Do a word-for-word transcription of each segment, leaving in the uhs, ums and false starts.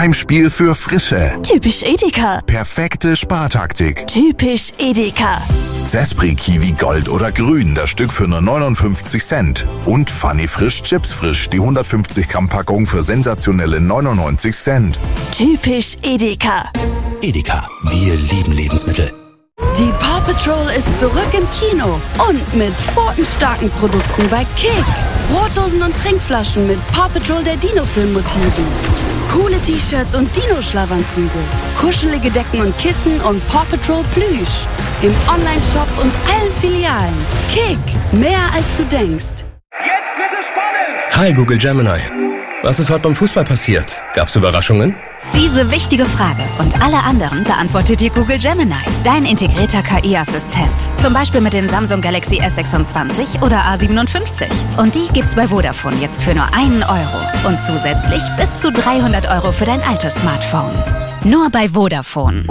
Heimspiel für Frische. Typisch Edeka. Perfekte Spartaktik. Typisch Edeka. Zespri Kiwi Gold oder Grün, das Stück für nur neunundfünfzig Cent. Und Funny Frisch Chips Frisch, die hundertfünfzig Gramm Packung für sensationelle neunundneunzig Cent. Typisch Edeka. Edeka, wir lieben Lebensmittel. Die Paw Patrol ist zurück im Kino und mit pfotenstarken Produkten bei Kick. Brotdosen und Trinkflaschen mit Paw Patrol der Dino-Film-Motiven. Coole T-Shirts und Dino-Schlafanzüge. Kuschelige Decken und Kissen und Paw Patrol Plüsch. Im Online-Shop und allen Filialen. Kick, mehr als du denkst. Jetzt wird es spannend! Hi Google Gemini. Was ist heute beim Fußball passiert? Gab's Überraschungen? Diese wichtige Frage und alle anderen beantwortet dir Google Gemini, dein integrierter K I-Assistent. Zum Beispiel mit den Samsung Galaxy S sechsundzwanzig oder A siebenundfünfzig. Und die gibt's bei Vodafone jetzt für nur einen Euro. Und zusätzlich bis zu dreihundert Euro für dein altes Smartphone. Nur bei Vodafone.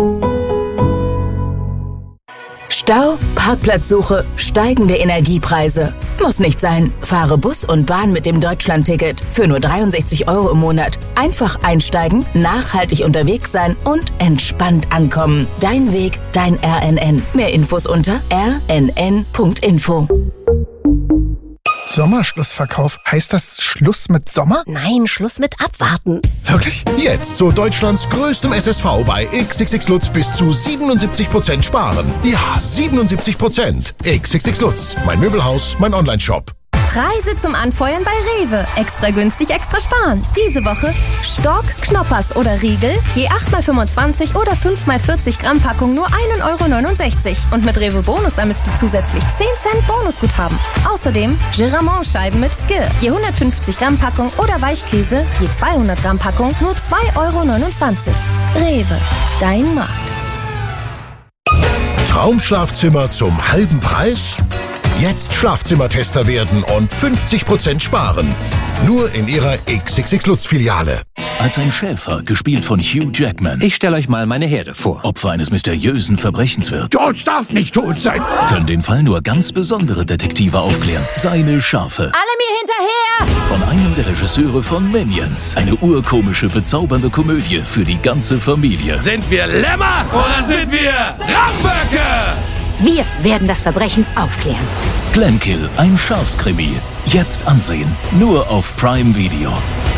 Stau, Parkplatzsuche, steigende Energiepreise. Muss nicht sein. Fahre Bus und Bahn mit dem Deutschlandticket für nur dreiundsechzig Euro im Monat. Einfach einsteigen, nachhaltig unterwegs sein und entspannt ankommen. Dein Weg, dein R N N. Mehr Infos unter r n n punkt info. Sommerschlussverkauf. Heißt das Schluss mit Sommer? Nein, Schluss mit Abwarten. Wirklich? Jetzt zu Deutschlands größtem S S V bei X X X Lutz bis zu siebenundsiebzig Prozent sparen. Ja, siebenundsiebzig Prozent. X X X Lutz, mein Möbelhaus, mein Onlineshop. Preise zum Anfeuern bei Rewe. Extra günstig, extra sparen. Diese Woche Stork, Knoppers oder Riegel, je acht mal fünfundzwanzig oder fünf mal vierzig Gramm Packung nur ein Euro neunundsechzig. Und mit Rewe Bonus sammelst du zusätzlich zehn Cent Bonusguthaben. Außerdem Giramont-Scheiben mit Skill, je hundertfünfzig Gramm Packung oder Weichkäse, je zweihundert Gramm Packung nur zwei Euro neunundzwanzig. Rewe, dein Markt. Traumschlafzimmer zum halben Preis? Jetzt Schlafzimmertester werden und fünfzig Prozent sparen. Nur in Ihrer X X X Lutz Filiale. Als ein Schäfer, gespielt von Hugh Jackman. Ich stelle euch mal meine Herde vor. Opfer eines mysteriösen Verbrechens wird. George darf nicht tot sein. Können den Fall nur ganz besondere Detektive aufklären. Seine Schafe. Alle mir hinterher! Von einem der Regisseure von Minions. Eine urkomische, bezaubernde Komödie für die ganze Familie. Sind wir Lämmer oder sind wir Ramböcke? Wir werden das Verbrechen aufklären. Glenkill, ein Schafskrimi. Jetzt ansehen. Nur auf Prime Video.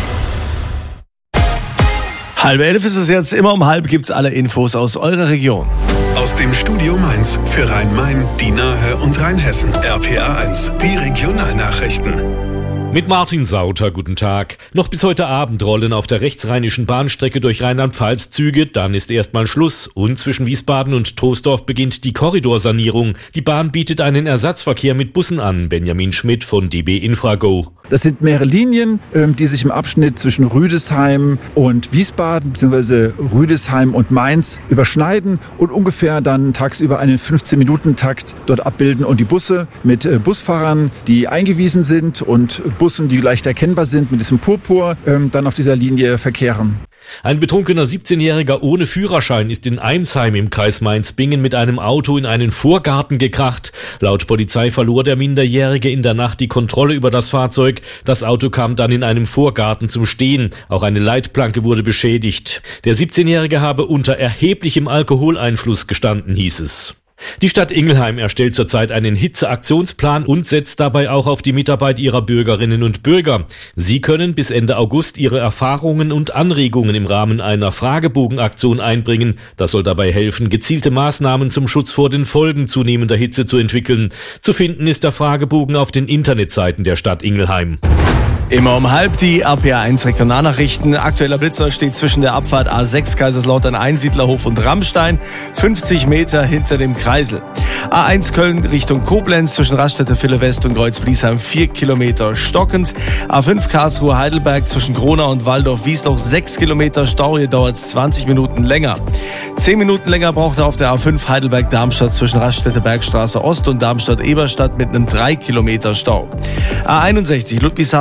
Halb elf ist es jetzt. Immer um halb gibt's alle Infos aus eurer Region. Aus dem Studio Mainz für Rhein-Main, die Nahe und Rheinhessen. R P A eins, die Regionalnachrichten. Mit Martin Sauter, guten Tag. Noch bis heute Abend rollen auf der rechtsrheinischen Bahnstrecke durch Rheinland-Pfalz Züge, dann ist erstmal Schluss. Und zwischen Wiesbaden und Troisdorf beginnt die Korridorsanierung. Die Bahn bietet einen Ersatzverkehr mit Bussen an. Benjamin Schmidt von D B Infrago. Das sind mehrere Linien, die sich im Abschnitt zwischen Rüdesheim und Wiesbaden bzw. Rüdesheim und Mainz überschneiden und ungefähr dann tagsüber einen fünfzehn-Minuten-Takt dort abbilden und die Busse mit Busfahrern, die eingewiesen sind und Bussen, die leicht erkennbar sind mit diesem Purpur, dann auf dieser Linie verkehren. Ein betrunkener siebzehnjähriger ohne Führerschein ist in Eimsheim im Kreis Mainz-Bingen mit einem Auto in einen Vorgarten gekracht. Laut Polizei verlor der Minderjährige in der Nacht die Kontrolle über das Fahrzeug. Das Auto kam dann in einem Vorgarten zum Stehen. Auch eine Leitplanke wurde beschädigt. Der siebzehnjährige habe unter erheblichem Alkoholeinfluss gestanden, hieß es. Die Stadt Ingelheim erstellt zurzeit einen Hitzeaktionsplan und setzt dabei auch auf die Mitarbeit ihrer Bürgerinnen und Bürger. Sie können bis Ende August ihre Erfahrungen und Anregungen im Rahmen einer Fragebogenaktion einbringen. Das soll dabei helfen, gezielte Maßnahmen zum Schutz vor den Folgen zunehmender Hitze zu entwickeln. Zu finden ist der Fragebogen auf den Internetseiten der Stadt Ingelheim. Immer um halb die R P A eins Regionalnachrichten. Aktueller Blitzer steht zwischen der Abfahrt A sechs Kaiserslautern Einsiedlerhof und Rammstein, fünfzig Meter hinter dem Kreisel. A eins Köln Richtung Koblenz zwischen Raststätte Ville West und Kreuz-Bliesheim vier Kilometer stockend. A fünf Karlsruhe Heidelberg zwischen Gronau und Waldorf-Wiesloch sechs Kilometer Stau, hier dauert es zwanzig Minuten länger. zehn Minuten länger braucht er auf der A fünf Heidelberg-Darmstadt zwischen Raststätte Bergstraße Ost und Darmstadt-Eberstadt mit einem drei Kilometer Stau. A einundsechzig Ludwigshafen Köln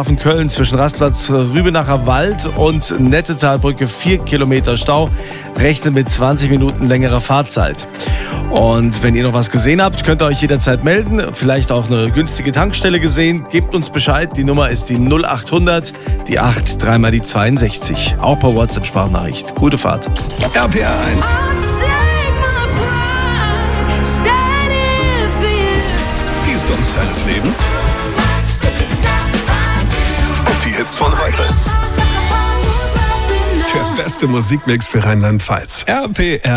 Köln zwischen Rastplatz Rübenacher Wald und Nettetalbrücke vier Kilometer Stau. Rechnet mit zwanzig Minuten längerer Fahrzeit. Und wenn ihr noch was gesehen habt, könnt ihr euch jederzeit melden. Vielleicht auch eine günstige Tankstelle gesehen. Gebt uns Bescheid. Die Nummer ist die null achthundert, die acht, dreimal die zweiundsechzig. Auch per WhatsApp-Sprachnachricht. Gute Fahrt. R P R eins. Die Songs deines Lebens. Und die Hits von heute. Der beste Musikmix für Rheinland-Pfalz. R P R